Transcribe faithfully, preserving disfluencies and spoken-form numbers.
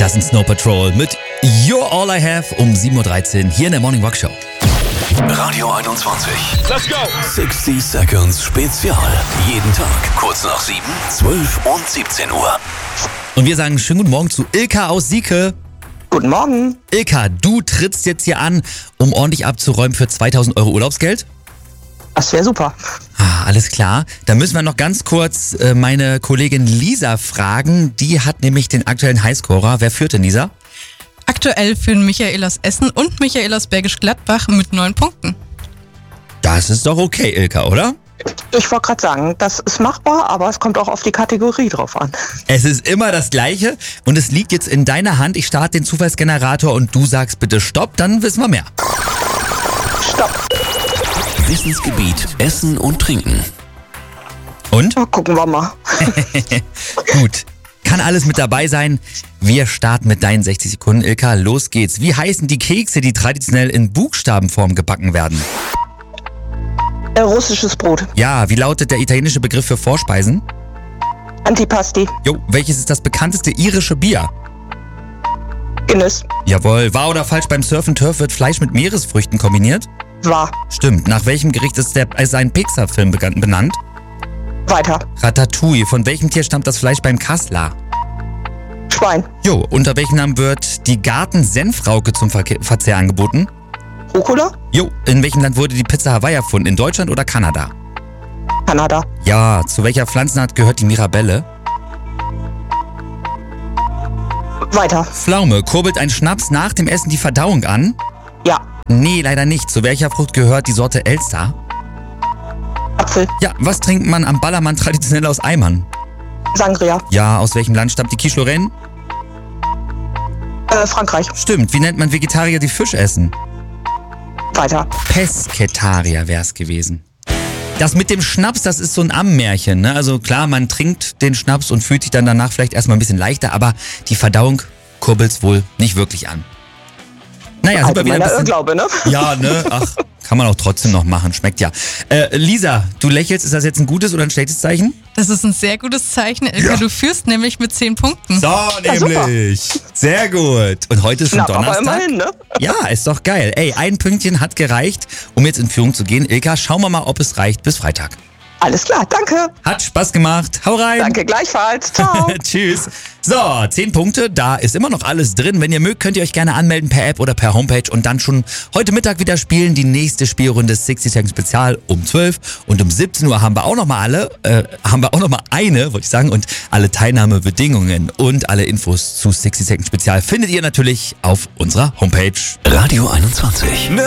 Das sind Snow Patrol mit You're All I Have um sieben Uhr dreizehn hier in der Morning Rock Show. Radio einundzwanzig. Let's go! sechzig Seconds Spezial. Jeden Tag kurz nach sieben, zwölf und siebzehn Uhr. Und wir sagen schönen guten Morgen zu Ilka aus Sieke. Guten Morgen. Ilka, du trittst jetzt hier an, um ordentlich abzuräumen für zweitausend Euro Urlaubsgeld. Das wäre super. Ah, alles klar. Dann müssen wir noch ganz kurz äh, meine Kollegin Lisa fragen. Die hat nämlich den aktuellen Highscorer. Wer führt denn, Lisa? Aktuell führen Michael aus Essen und Michael aus Bergisch Gladbach mit neun Punkten. Das ist doch okay, Ilka, oder? Ich wollte gerade sagen, das ist machbar, aber es kommt auch auf die Kategorie drauf an. Es ist immer das Gleiche und es liegt jetzt in deiner Hand. Ich starte den Zufallsgenerator und du sagst bitte Stopp, dann wissen wir mehr. Stopp. Wissensgebiet Essen und Trinken. Und? Na, gucken wir mal. Gut. Kann alles mit dabei sein. Wir starten mit deinen sechzig Sekunden, Ilka. Los geht's. Wie heißen die Kekse, die traditionell in Buchstabenform gebacken werden? Äh, russisches Brot. Ja, wie lautet der italienische Begriff für Vorspeisen? Antipasti. Jo, welches ist das bekannteste irische Bier? Guinness. Jawohl. Wahr oder falsch, beim Surf and Turf wird Fleisch mit Meeresfrüchten kombiniert? Wahr. Stimmt. Nach welchem Gericht ist, der, ist ein Pixar-Film began- benannt? Weiter. Ratatouille. Von welchem Tier stammt das Fleisch beim Kassler? Schwein. Jo, unter welchem Namen wird die Garten-Senfrauke zum Verke- Verzehr angeboten? Rucola. Jo, in welchem Land wurde die Pizza Hawaii erfunden? In Deutschland oder Kanada? Kanada. Ja, zu welcher Pflanzenart gehört die Mirabelle? Weiter. Pflaume. Kurbelt ein Schnaps nach dem Essen die Verdauung an? Ja. Nee, leider nicht. Zu welcher Frucht gehört die Sorte Elster? Apfel. Ja, was trinkt man am Ballermann traditionell aus Eimern? Sangria. Ja, aus welchem Land stammt die Quiche Lorraine? Äh, Frankreich. Stimmt. Wie nennt man Vegetarier, die Fisch essen? Weiter. Pesketarier wär's gewesen. Das mit dem Schnaps, das ist so ein Ammärchen, ne? Also klar, man trinkt den Schnaps und fühlt sich dann danach vielleicht erstmal ein bisschen leichter, aber die Verdauung kurbelt's wohl nicht wirklich an. Naja, super wieder ein bisschen. Irrglaube, ne? Ja, ne? Ach, kann man auch trotzdem noch machen. Schmeckt ja. Äh, Lisa, du lächelst. Ist das jetzt ein gutes oder ein schlechtes Zeichen? Das ist ein sehr gutes Zeichen, Ilka. Ja. Du führst nämlich mit zehn Punkten. So, nämlich. Sehr gut. Und heute ist schon Na, Donnerstag. aber immerhin, ne? Ja, ist doch geil. Ey, ein Pünktchen hat gereicht, um jetzt in Führung zu gehen. Ilka, schauen wir mal, ob es reicht bis Freitag. Alles klar, danke. Hat Spaß gemacht. Hau rein. Danke gleichfalls. Ciao. Tschüss. So, zehn Punkte, da ist immer noch alles drin. Wenn ihr mögt, könnt ihr euch gerne anmelden per App oder per Homepage und dann schon heute Mittag wieder spielen. Die nächste Spielrunde sechzig Seconds Spezial um zwölf und um siebzehn Uhr haben wir auch noch mal alle, äh, haben wir auch noch mal eine, wollte ich sagen, und alle Teilnahmebedingungen und alle Infos zu sechzig Seconds Spezial findet ihr natürlich auf unserer Homepage. Radio einundzwanzig.